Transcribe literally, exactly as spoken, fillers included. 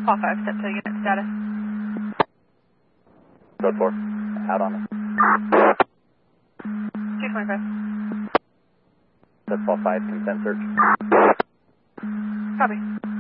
Call five, step two, unit status. Code four, out on it. two twenty-five. Step four five, consent search. Copy.